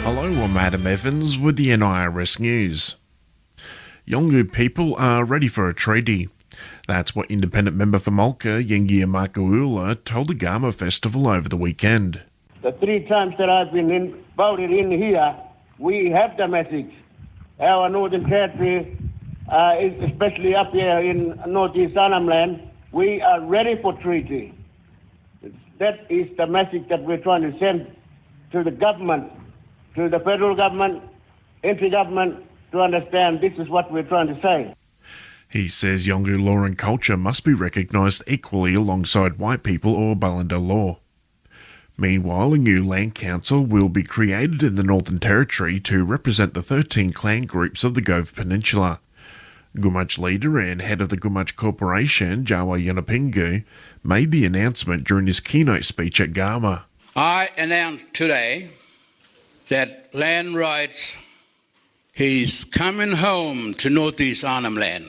Hello, I'm Adam Evans with the NIRS News. Yolngu people are ready for a treaty. That's what independent member for Mulka, Yengia Makaula, told the Gama Festival over the weekend. The 3 times that I've been voted in here, we have the message. Our Northern Territory, especially up here in Northeast Arnhem Land, we are ready for treaty. That is the message that we're trying to send to the government, to the federal government, intergovernment, to understand this is what we're trying to say. He says Yolngu law and culture must be recognised equally alongside white people or Ballanda law. Meanwhile, a new land council will be created in the Northern Territory to represent the 13 clan groups of the Gove Peninsula. Gumatj leader and head of the Gumatj Corporation, Jawa Yunupingu, made the announcement during his keynote speech at Gama. I announce today that land rights is coming home to Northeast Arnhem Land.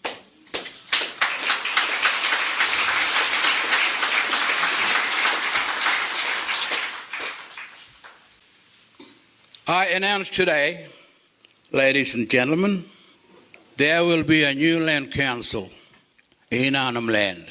I announce today, ladies and gentlemen, there will be a new land council in Arnhem Land.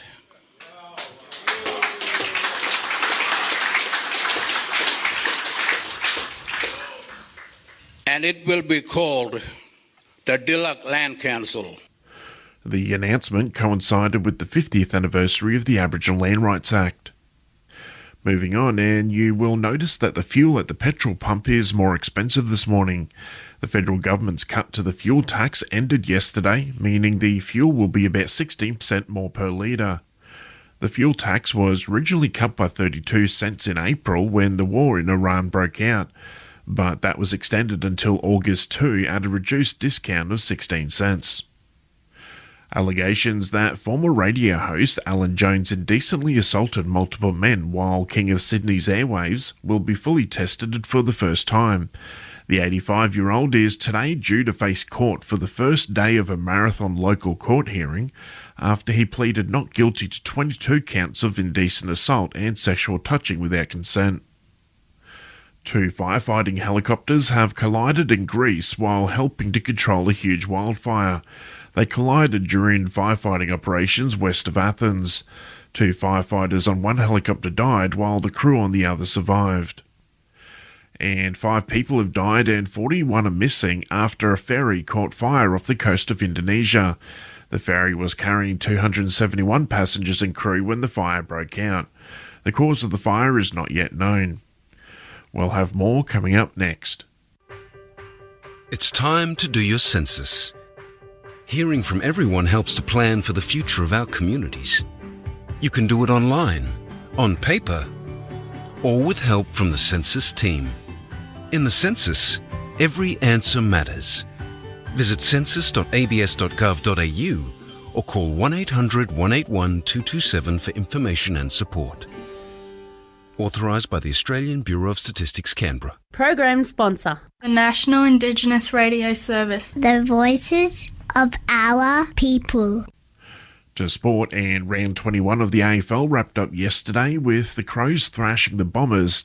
And it will be called the Diluk Land Council. The announcement coincided with the 50th anniversary of the Aboriginal Land Rights Act. Moving on, and you will notice that the fuel at the petrol pump is more expensive this morning. The federal government's cut to the fuel tax ended yesterday, meaning the fuel will be about 16% more per litre. The fuel tax was originally cut by 32 cents in April when the war in Iran broke out, but that was extended until August 2 at a reduced discount of 16 cents. Allegations that former radio host Alan Jones indecently assaulted multiple men while King of Sydney's airwaves will be fully tested for the first time. The 85-year-old is today due to face court for the first day of a marathon local court hearing after he pleaded not guilty to 22 counts of indecent assault and sexual touching without consent. 2 firefighting helicopters have collided in Greece while helping to control a huge wildfire. They collided during firefighting operations west of Athens. 2 firefighters on one helicopter died while the crew on the other survived. And 5 people have died and 41 are missing after a ferry caught fire off the coast of Indonesia. The ferry was carrying 271 passengers and crew when the fire broke out. The cause of the fire is not yet known. We'll have more coming up next. It's time to do your census. Hearing from everyone helps to plan for the future of our communities. You can do it online, on paper, or with help from the census team. In the census, every answer matters. Visit census.abs.gov.au or call 1800 181 227 for information and support. Authorised by the Australian Bureau of Statistics, Canberra. Program sponsor, the National Indigenous Radio Service. The voices of our people. To sport, and round 21 of the AFL wrapped up yesterday with the Crows thrashing the Bombers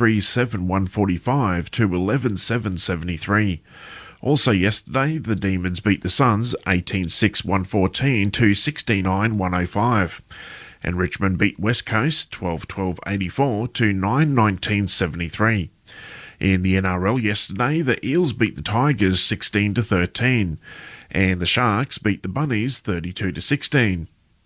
23-7-145 to 11-7-73. Also yesterday, the Demons beat the Suns 18-6-114 to 69-105. And Richmond beat West Coast 12-12-84 to 9-19-73. In the NRL yesterday, the Eels beat the Tigers 16-13, and the Sharks beat the Bunnies 32-16.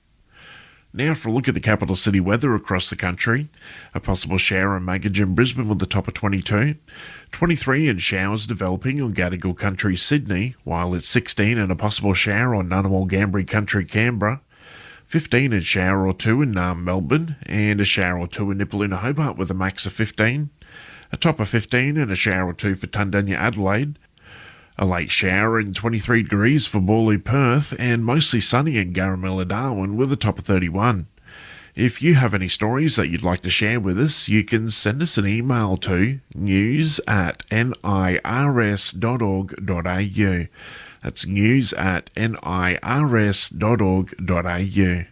Now for a look at the capital city weather across the country. A possible shower in Magog and Brisbane with a top of 22. 23 and showers developing on Gadigal Country, Sydney, while it's 16 and a possible shower on Ngunnawal Ngambri Country, Canberra. 15 and shower or 2 in Naarm, Melbourne, and a shower or 2 in Nipaluna, Hobart with a max of 15. A top of 15 and a shower or 2 for Tundanya, Adelaide. A late shower in 23 degrees for Borley, Perth, and mostly sunny in Garamilla, Darwin with a top of 31. If you have any stories that you'd like to share with us, you can send us an email to news@nirs.org.au. That's news@nirs.org.au.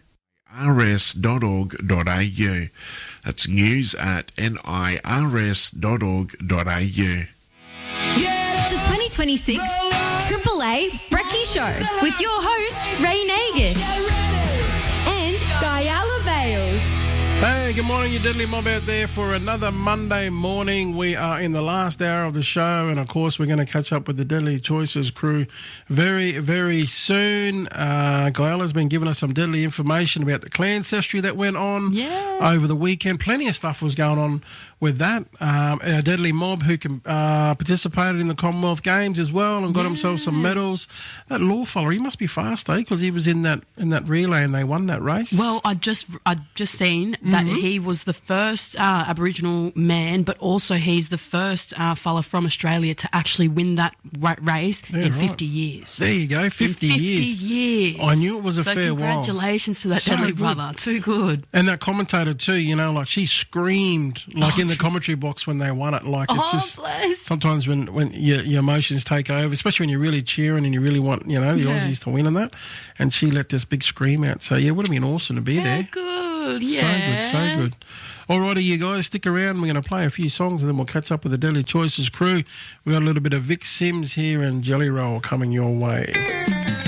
rs.org.au. That's news@nirs.org.au. The 2026 Triple A Brekkie Show with your host, Ray Nagus and Guyala Bales. Hey, good morning, you diddly mob out there for another Monday morning. We are in the last hour of the show, and of course we're going to catch up with the Deadly Choices crew very, very soon. Guyala's been giving us some deadly information about the Clancestry that went on over the weekend. Plenty of stuff was going on with that. A deadly mob who participated in the Commonwealth Games as well and got himself some medals. That law fella, he must be fast, because he was in that relay and they won that race. Well, I'd just seen that he was the first Aboriginal man, but also he's the first fella from Australia to actually win that race in 50 years. There you go, 50 years. I knew it was a fair while. Congratulations to that deadly brother. Too good. And that commentator too, like she screamed in the commentary box when they won it. It's just bless. Sometimes when your emotions take over, especially when you're really cheering and you really want, the Aussies to win and that. And she let this big scream out. So, it would have been awesome to be there. Good, So good. Alrighty, you guys, stick around. We're going to play a few songs and then we'll catch up with the Deadly Choices crew. We got a little bit of Vic Sims here and Jelly Roll coming your way.